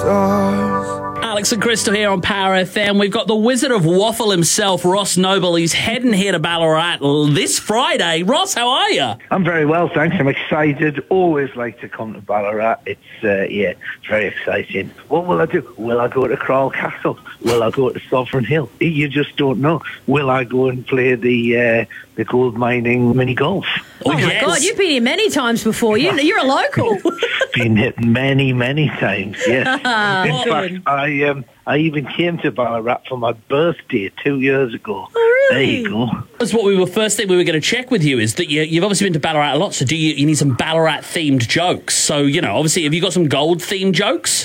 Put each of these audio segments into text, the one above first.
stars. Alex and Crystal here on Power FM. We've got the Wizard of Waffle himself, Ross Noble. He's heading here to Ballarat this Friday. Ross, how are you? I'm very well, thanks. I'm excited. Always like to come to Ballarat. It's it's very exciting. What will I do? Will I go to Crowell Castle? Will I go to Sovereign Hill? You just don't know. Will I go and play the gold mining mini golf? Oh my God, you've been here many times before. You're a local. Been hit many times, yes. In fact, I even came to Ballarat for my birthday 2 years ago. Oh, really? There you go. That's what first thing we were going to check with you is that you've obviously been to Ballarat a lot, so you need some Ballarat-themed jokes. So, obviously, have you got some gold-themed jokes?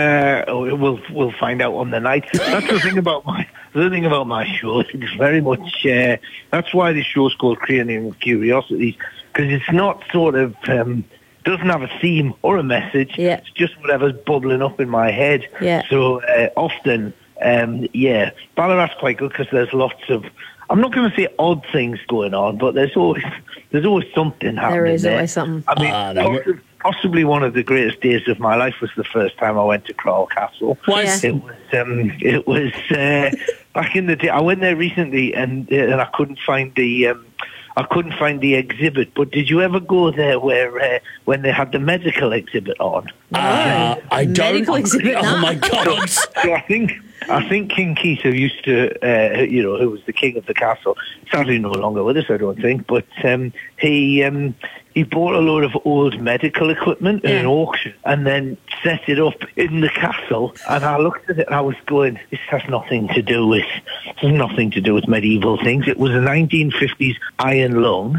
We'll find out on the night. That's the thing about my show. It's very much that's why the show's called Cranium of Curiosities, because it's not sort of doesn't have a theme or a message. Yeah. It's just whatever's bubbling up in my head. Yeah. So often, Ballarat's quite good because there's lots of. I'm not going to say odd things going on, but there's always something happening. There is always something. I mean, possibly one of the greatest days of my life was the first time I went to Crowell Castle. Why? Yeah. It was back in the day. I went there recently, and I couldn't find the. I couldn't find the exhibit, but did you ever go there where when they had the medical exhibit on? I don't. Medical exhibit, Oh my God! So I think King Keith, who used to, who was the king of the castle, sadly no longer with us, I don't think, but he bought a load of old medical equipment in an auction and then set it up in the castle. And I looked at it and I was going, this has nothing to do with medieval things. It was a 1950s iron lung.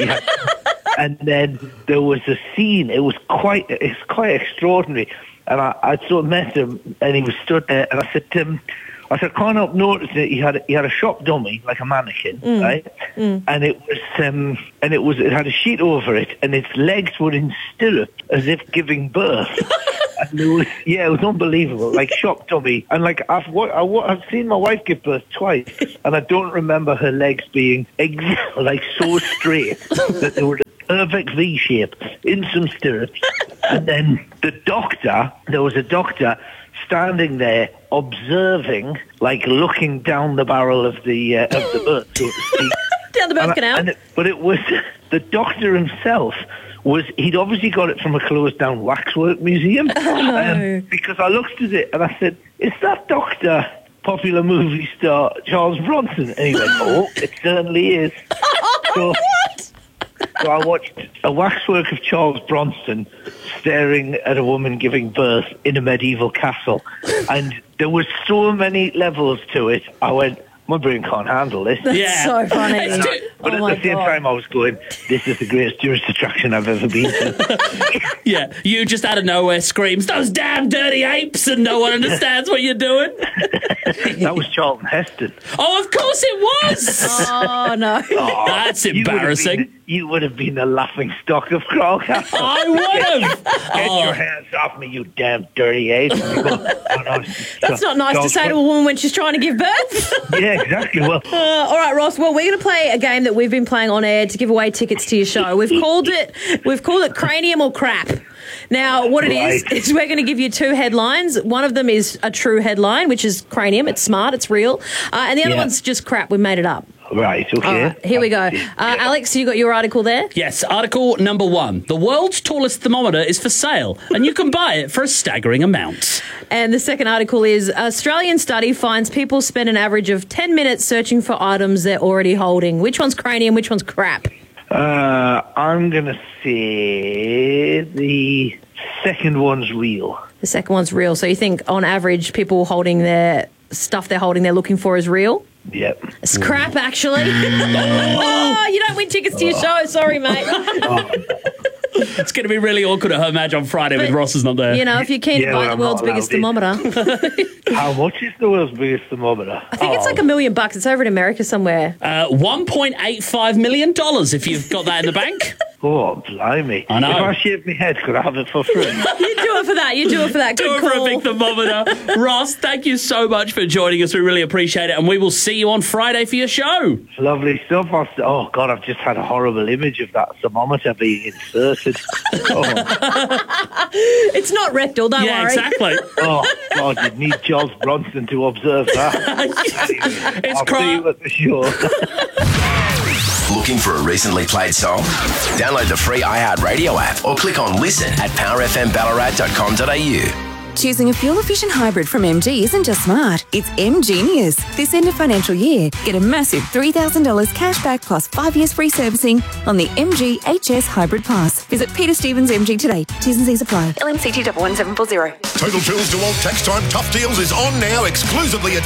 And then there was a scene. It's quite extraordinary. And I sort of met him, and he was stood there, and I said, can't help noticing that he had a shop dummy, like a mannequin, right? And it had a sheet over it, and its legs were in stirrup, as if giving birth. And it was unbelievable, like shop dummy. And like I've seen my wife give birth twice, and I don't remember her legs being like so straight that they were perfect V shape in some stirrups. And then there was a doctor standing there observing, like looking down the barrel of the birth, so to speak. Down the birth canal. But it was the doctor himself. He'd obviously got it from a closed-down waxwork museum. Because I looked at it and I said, "Is that doctor popular movie star Charles Bronson?" And he went, "Oh, it certainly is." So I watched a waxwork of Charles Bronson staring at a woman giving birth in a medieval castle. And there was so many levels to it. I went, my brain can't handle this. That's so funny. But at the same time, I was going, this is the greatest tourist attraction I've ever been to. Yeah, you just out of nowhere screams, "Those damn dirty apes," and no one understands what you're doing. That was Charlton Heston. Oh, of course it was. Oh, no. Oh, That's embarrassing. You would have been the laughing stock of Crowell Castle. I would have. Get your hands off me, you damn dirty ape. That's not nice to say to a woman when she's trying to give birth. Yeah, exactly. Well, all right, Ross. Well, we're going to play a game that we've been playing on air to give away tickets to your show. We've called it Cranium or Crap. Now, what it is we're going to give you two headlines. One of them is a true headline, which is cranium. It's smart. It's real. And the other one's just crap. We made it up. Right, okay. Here we go. Alex, you got your article there? Yes, article number 1. The world's tallest thermometer is for sale, and you can buy it for a staggering amount. And the second article is Australian study finds people spend an average of 10 minutes searching for items they're already holding. Which one's cranium? Which one's crap? I'm going to say the second one's real. The second one's real. So you think on average people holding their stuff they're holding they're looking for is real? Yep. It's crap, actually. Oh, you don't win tickets to your show. Sorry, mate. It's going to be really awkward at her match on Friday with Ross is not there. You know, if you're keen to buy the world's biggest thermometer. How much is the world's biggest thermometer? I think it's like $1 million. It's over in America somewhere. $1.85 million if you've got that in the bank. Oh, blimey. I know. If I shaved my head, could I have it for free? You do it for that. You do it for that. Do Good it for a call. big thermometer. Ross, thank you so much for joining us. We really appreciate it. And we will see you on Friday for your show. Lovely stuff. Oh, God, I've just had a horrible image of that thermometer being inserted. Oh, It's not rectal, don't Yeah, worry. exactly. oh, God, you'd need Charles Bronson to observe that. Anyway, It's I'll see you at the show. Looking for a recently played song? Download the free iHeartRadio app or click on listen at powerfmballarat.com.au. Choosing a fuel-efficient hybrid from MG isn't just smart, it's M-Genius. This end of financial year, get a massive $3,000 cash back plus 5 years free servicing on the MG HS Hybrid Pass. Visit Peter Stevens MG today. T's and C's apply. LMCT 11740. Total Tools DeWalt Tax Time Tough Deals is on now exclusively at